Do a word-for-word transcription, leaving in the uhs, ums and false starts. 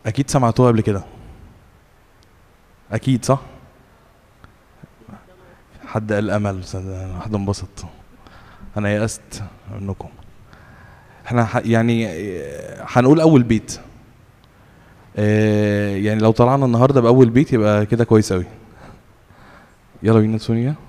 اكيد سمعتوها قبل كده، اكيد صح. حد قال امل، حد انبسط. انا يأست منكم. احنا ح- يعني آه، هنقول اول بيت. آه، يعني لو طلعنا النهارده باول بيت يبقى كده كويس قوي. يلا بينا سونيا.